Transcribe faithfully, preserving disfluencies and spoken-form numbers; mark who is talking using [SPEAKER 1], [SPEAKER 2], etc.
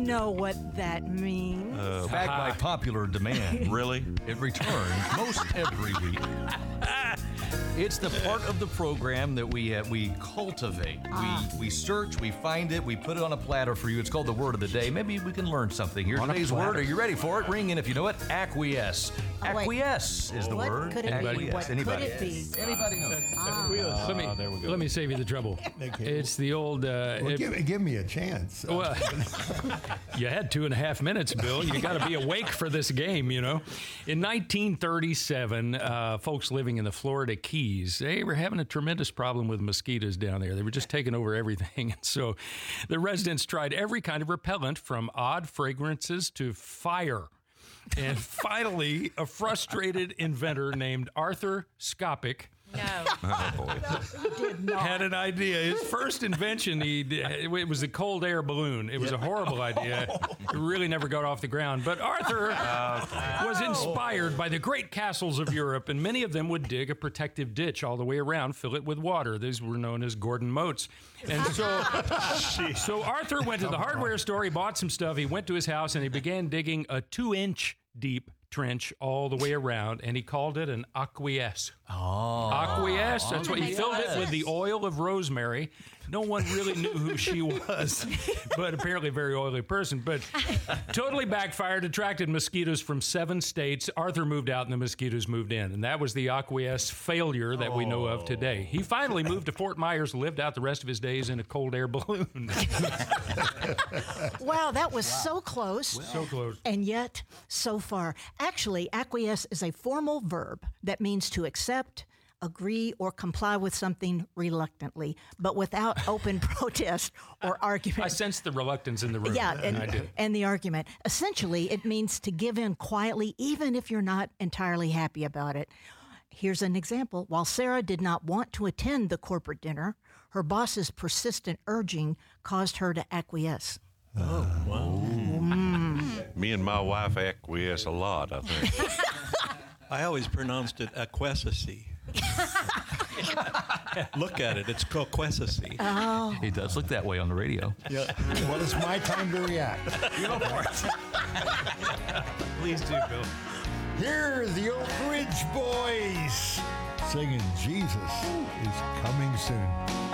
[SPEAKER 1] know what that means.
[SPEAKER 2] Uh, back by popular demand.
[SPEAKER 3] Really?
[SPEAKER 2] It returns most every week. It's the part of the program that we uh, we cultivate.
[SPEAKER 1] Ah.
[SPEAKER 2] We we search, we find it, we put it on a platter for you. It's called the word of the day. Maybe we can learn something here.
[SPEAKER 4] On a
[SPEAKER 2] Today's
[SPEAKER 4] platter.
[SPEAKER 2] word. Are you ready for it? Ring in if you know it. Acquiesce.
[SPEAKER 1] Oh, wait.
[SPEAKER 2] Acquiesce is the
[SPEAKER 1] What
[SPEAKER 2] word.
[SPEAKER 1] could it be?
[SPEAKER 2] Acquiesce.
[SPEAKER 1] What
[SPEAKER 2] Anybody?
[SPEAKER 1] could it be?
[SPEAKER 2] Anybody know?
[SPEAKER 4] Let me,
[SPEAKER 3] there we go.
[SPEAKER 4] let me save you the trouble. It's the old. Uh,
[SPEAKER 5] Well,
[SPEAKER 4] it-
[SPEAKER 5] give, give me a chance.
[SPEAKER 4] well, you had two and a half minutes, Bill. You got to be awake for this game, you know. In nineteen thirty-seven, uh, folks living in the Florida Keys, they were having a tremendous problem with mosquitoes down there. They were just taking over everything. And so the residents tried every kind of repellent from odd fragrances to fire. And finally, a frustrated inventor named Arthur Skopic
[SPEAKER 6] No.
[SPEAKER 3] Oh, boy.
[SPEAKER 4] had an idea. His first invention, he it was a cold air balloon. It was a horrible idea. It really never got off the ground. But Arthur was inspired by the great castles of Europe, and many of them would dig a protective ditch all the way around, fill it with water. These were known as Gordon Moats. And so, so Arthur went to the hardware store. He bought some stuff. He went to his house, and he began digging a two-inch deep trench all the way around, and he called it an acquiesce.
[SPEAKER 2] Oh.
[SPEAKER 4] Acquiesce. That's what he
[SPEAKER 1] makes
[SPEAKER 4] filled
[SPEAKER 1] a lot
[SPEAKER 4] it
[SPEAKER 1] of
[SPEAKER 4] with the
[SPEAKER 1] sense.
[SPEAKER 4] oil of rosemary. No one really knew who she was, but apparently a very oily person. But totally backfired, attracted mosquitoes from seven states. Arthur moved out and the mosquitoes moved in. And that was the acquiesce failure that we know of today. He finally moved to Fort Myers, lived out the rest of his days in a cold air balloon.
[SPEAKER 1] Wow, that was so close.
[SPEAKER 4] So close.
[SPEAKER 1] And yet, so far. Actually, acquiesce is a formal verb that means to accept, agree, or comply with something reluctantly, but without open protest or argument.
[SPEAKER 4] I sense the reluctance in the room.
[SPEAKER 1] Yeah, and,
[SPEAKER 4] I do.
[SPEAKER 1] and the argument. Essentially, it means to give in quietly, even if you're not entirely happy about it. Here's an example. While Sarah did not want to attend the corporate dinner, her boss's persistent urging caused her to acquiesce.
[SPEAKER 3] Me and my wife acquiesce a lot, I think.
[SPEAKER 7] I always pronounced it acquiesce. Look at it, it's coquessacy.
[SPEAKER 1] Oh,
[SPEAKER 2] He does look that way on the radio.
[SPEAKER 5] Well, it's my time to react.
[SPEAKER 4] Please do, Bill.
[SPEAKER 5] Here are the Oak Ridge Boys singing Jesus is Coming Soon.